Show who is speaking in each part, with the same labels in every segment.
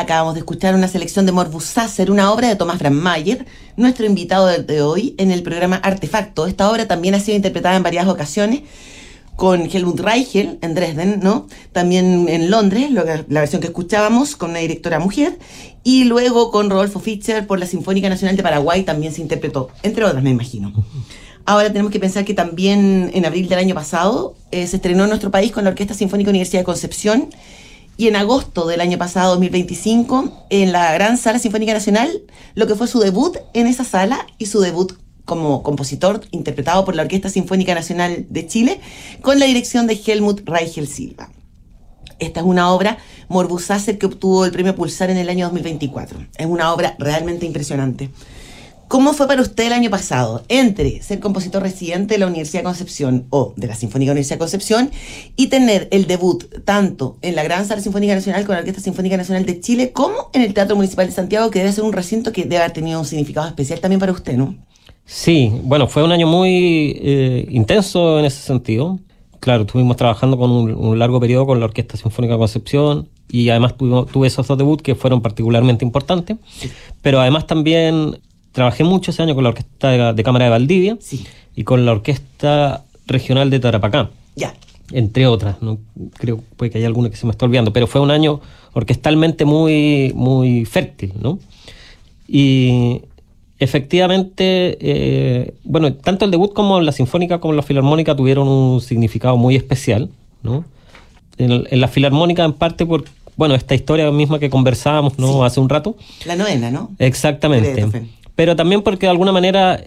Speaker 1: Acabamos de escuchar una selección de Morbus Sacer, una obra de Thomas Brandmeier, nuestro invitado de hoy en el programa Artefacto. Esta obra también ha sido interpretada en varias ocasiones con Helmut Reichel en Dresden, ¿no? También en Londres, la versión que escuchábamos con una directora mujer, y luego con Rodolfo Fischer por la Sinfónica Nacional de Paraguay también se interpretó, entre otras, me imagino. Ahora tenemos que pensar que también en abril del año pasado se estrenó en nuestro país con la Orquesta Sinfónica Universidad de Concepción, y en agosto del año pasado, 2025, en la Gran Sala Sinfónica Nacional, lo que fue su debut en esa sala y su debut como compositor interpretado por la Orquesta Sinfónica Nacional de Chile con la dirección de Helmut Reichel Silva. Esta es una obra, Morbus Sacer, que obtuvo el premio Pulsar en el año 2024. Es una obra realmente impresionante. ¿Cómo fue para usted el año pasado entre ser compositor residente de la Universidad de Concepción o de la Sinfónica Universidad de Concepción y tener el debut tanto en la Gran Sala Sinfónica Nacional con la Orquesta Sinfónica Nacional de Chile como en el Teatro Municipal de Santiago, que debe ser un recinto que debe haber tenido un significado especial también para usted, ¿no?
Speaker 2: Sí, bueno, fue un año muy intenso en ese sentido. Claro, estuvimos trabajando con un largo periodo con la Orquesta Sinfónica de Concepción y además tuve esos dos debuts que fueron particularmente importantes, sí. Pero además también trabajé mucho ese año con la Orquesta de Cámara de Valdivia, sí, y con la Orquesta Regional de Tarapacá,
Speaker 1: ya,
Speaker 2: entre otras. No creo puede que haya alguna que se me está olvidando, pero fue un año orquestalmente muy, muy fértil, ¿no? Y efectivamente, bueno, tanto el debut como la Sinfónica como la Filarmónica tuvieron un significado muy especial, ¿no? En la Filarmónica, en parte por, bueno, esta historia misma que conversábamos, ¿no? Sí. Hace un rato.
Speaker 1: La novena, ¿no?
Speaker 2: Exactamente. Pero también porque de alguna manera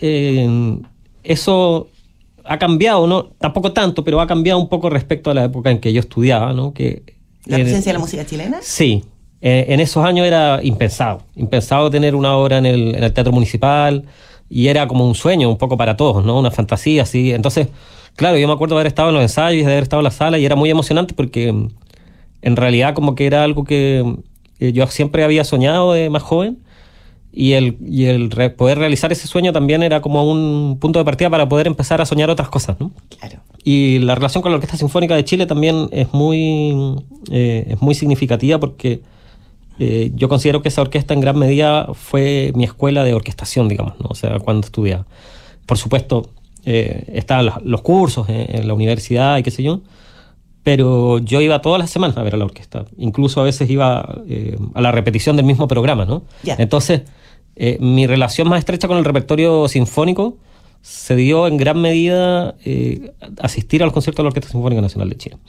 Speaker 2: eso ha cambiado, ¿no? Tampoco tanto, pero ha cambiado un poco respecto a la época en que yo estudiaba, ¿no? Que
Speaker 1: ¿la presencia de la música chilena?
Speaker 2: Sí. En esos años era impensado tener una obra en el Teatro Municipal, y era como un sueño un poco para todos, ¿no? Una fantasía así. Entonces, claro, yo me acuerdo de haber estado en los ensayos, de haber estado en la sala, y era muy emocionante porque en realidad como que era algo que yo siempre había soñado de más joven, y poder realizar ese sueño también era como un punto de partida para poder empezar a soñar otras cosas, ¿no?
Speaker 1: Claro.
Speaker 2: Y la relación con la Orquesta Sinfónica de Chile también es muy significativa porque yo considero que esa orquesta en gran medida fue mi escuela de orquestación, digamos, ¿no? O sea, cuando estudiaba. Por supuesto, estaban los cursos en la universidad y qué sé yo, pero yo iba todas las semanas a ver a la orquesta. Incluso a veces iba a la repetición del mismo programa, ¿no?
Speaker 1: Yeah.
Speaker 2: Entonces, mi relación más estrecha con el repertorio sinfónico se dio en gran medida asistir a los conciertos de la Orquesta Sinfónica Nacional de Chile.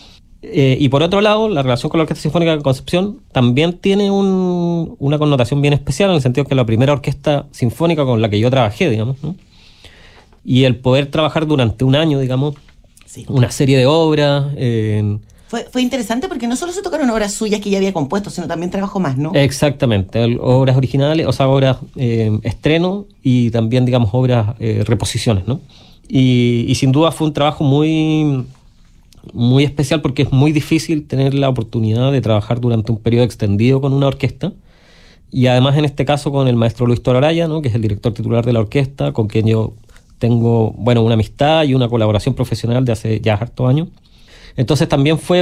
Speaker 2: Y por otro lado, la relación con la Orquesta Sinfónica de Concepción también tiene una connotación bien especial, en el sentido que es la primera orquesta sinfónica con la que yo trabajé, digamos, ¿no? Y el poder trabajar durante un año, digamos, sí, una serie de obras.
Speaker 1: Fue interesante porque no solo se tocaron obras suyas que ya había compuesto, sino también trabajó más, ¿no?
Speaker 2: Exactamente, obras originales, o sea, obras estreno, y también, digamos, obras reposiciones, ¿no? Y sin duda fue un trabajo muy especial porque es muy difícil tener la oportunidad de trabajar durante un periodo extendido con una orquesta, y además en este caso con el maestro Luis Toro Araya, ¿no? Que es el director titular de la orquesta, con quien yo tengo, bueno, una amistad y una colaboración profesional de hace ya hartos años. Entonces también fue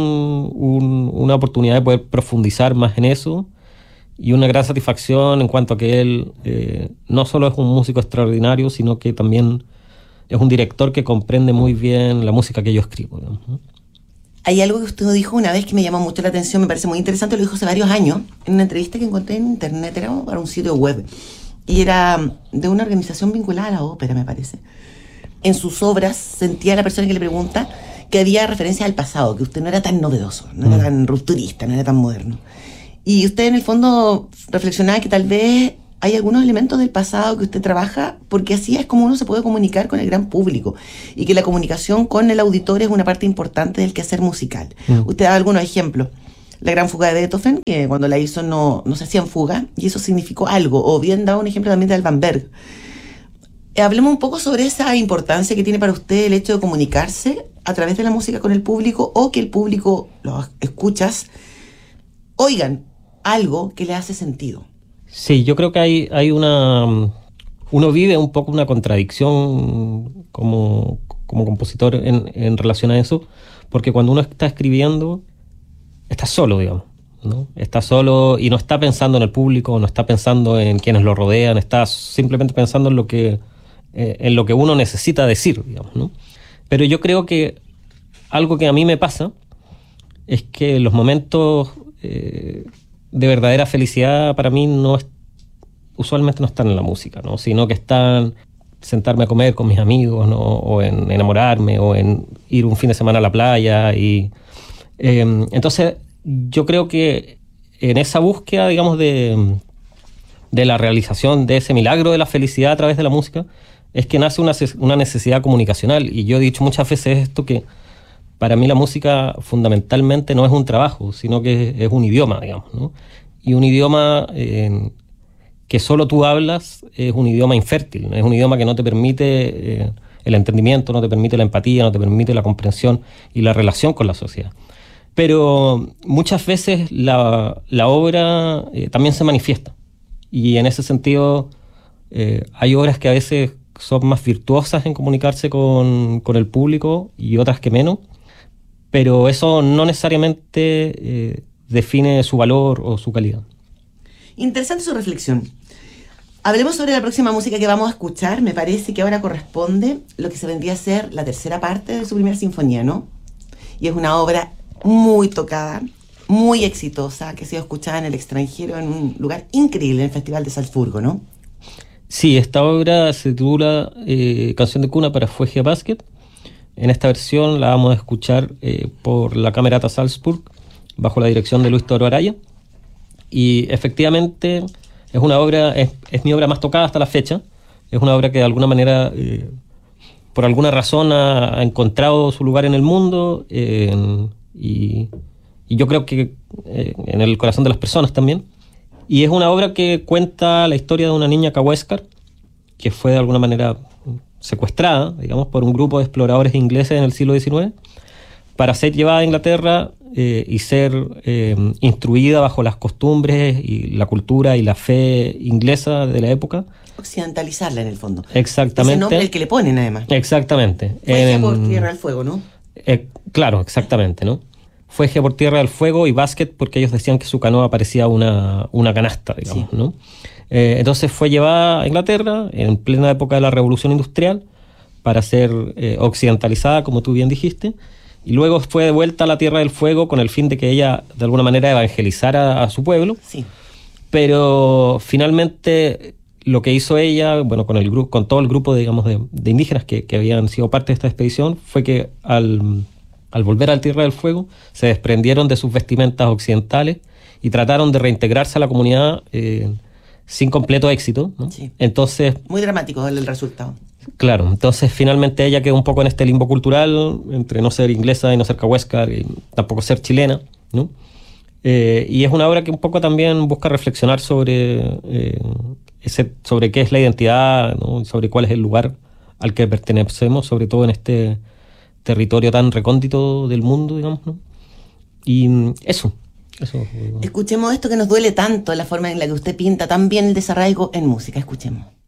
Speaker 2: una oportunidad de poder profundizar más en eso, y una gran satisfacción en cuanto a que él no solo es un músico extraordinario, sino que también es un director que comprende muy bien la música que yo escribo, digamos, ¿no?
Speaker 1: Hay algo que usted dijo una vez que me llamó mucho la atención, me parece muy interesante, lo dijo hace varios años, en una entrevista que encontré en internet, era para un sitio web, y era de una organización vinculada a la ópera, me parece. En sus obras sentía la persona que le pregunta que había referencia al pasado, que usted no era tan novedoso, no era tan rupturista, no era tan moderno. Y usted en el fondo reflexionaba que tal vez hay algunos elementos del pasado que usted trabaja porque así es como uno se puede comunicar con el gran público, y que la comunicación con el auditor es una parte importante del quehacer musical. Usted da algunos ejemplos. La gran fuga de Beethoven, que cuando la hizo no se hacían fuga, y eso significó algo. O bien da un ejemplo también de Alban Berg. Hablemos un poco sobre esa importancia que tiene para usted el hecho de comunicarse a través de la música con el público, o que el público, los escuchas, oigan algo que le hace sentido.
Speaker 2: Sí, yo creo que hay uno vive un poco una contradicción como compositor en relación a eso, porque cuando uno está escribiendo, está solo, digamos, ¿no? Está solo y no está pensando en el público, no está pensando en quienes lo rodean, está simplemente pensando en lo que uno necesita decir, digamos, ¿no? Pero yo creo que algo que a mí me pasa es que los momentos de verdadera felicidad para mí usualmente no están en la música, ¿no? Sino que están sentarme a comer con mis amigos, ¿no? O en enamorarme, o en ir un fin de semana a la playa. Entonces, yo creo que en esa búsqueda, digamos, de la realización de ese milagro de la felicidad a través de la música, es que nace una necesidad comunicacional. Y yo he dicho muchas veces esto, que para mí la música fundamentalmente no es un trabajo, sino que es un idioma, digamos, ¿no? Y un idioma que solo tú hablas es un idioma infértil, ¿no? Es un idioma que no te permite el entendimiento, no te permite la empatía, no te permite la comprensión y la relación con la sociedad. Pero muchas veces la obra también se manifiesta. Y en ese sentido hay obras que a veces son más virtuosas en comunicarse con el público y otras que menos. Pero eso no necesariamente define su valor o su calidad.
Speaker 1: Interesante su reflexión. Hablemos sobre la próxima música que vamos a escuchar. Me parece que ahora corresponde lo que se vendría a ser la tercera parte de su primera sinfonía, ¿no? Y es una obra muy tocada, muy exitosa, que ha sido escuchada en el extranjero en un lugar increíble, en el Festival de Salzburgo, ¿no?
Speaker 2: Sí, esta obra se titula Canción de cuna para Fuege Basket. En esta versión la vamos a escuchar por la Camerata Salzburg, bajo la dirección de Luis Toro Araya. Y efectivamente es una obra, es mi obra más tocada hasta la fecha. Es una obra que de alguna manera, por alguna razón, ha encontrado su lugar en el mundo y yo creo que en el corazón de las personas también. Y es una obra que cuenta la historia de una niña cahuéscar que fue de alguna manera secuestrada, digamos, por un grupo de exploradores ingleses en el siglo XIX para ser llevada a Inglaterra y ser instruida bajo las costumbres y la cultura y la fe inglesa de la época.
Speaker 1: Occidentalizarla en el fondo.
Speaker 2: Exactamente.
Speaker 1: Ese nombre es el que le ponen además.
Speaker 2: Exactamente.
Speaker 1: Fuege por Tierra del Fuego, ¿no?
Speaker 2: Claro, exactamente, ¿no? Fuege por Tierra del Fuego y Basket porque ellos decían que su canoa parecía una canasta, digamos, sí, ¿no? Entonces fue llevada a Inglaterra en plena época de la Revolución Industrial para ser occidentalizada, como tú bien dijiste, y luego fue devuelta a la Tierra del Fuego con el fin de que ella de alguna manera evangelizara a su pueblo.
Speaker 1: Sí.
Speaker 2: Pero finalmente lo que hizo ella, bueno, con todo el grupo, digamos, de indígenas que habían sido parte de esta expedición, fue que al volver a la Tierra del Fuego se desprendieron de sus vestimentas occidentales y trataron de reintegrarse a la comunidad sin completo éxito, ¿no?
Speaker 1: Sí.
Speaker 2: Entonces,
Speaker 1: muy dramático el resultado.
Speaker 2: Claro, entonces finalmente ella quedó un poco en este limbo cultural entre no ser inglesa y no ser cahuéscar y tampoco ser chilena, ¿no? Y es una obra que un poco también busca reflexionar sobre qué es la identidad, ¿no? Sobre cuál es el lugar al que pertenecemos, sobre todo en este territorio tan recóndito del mundo, digamos, ¿no? Y eso.
Speaker 1: Escuchemos esto que nos duele tanto, la forma en la que usted pinta tan bien el desarraigo en música. Escuchemos.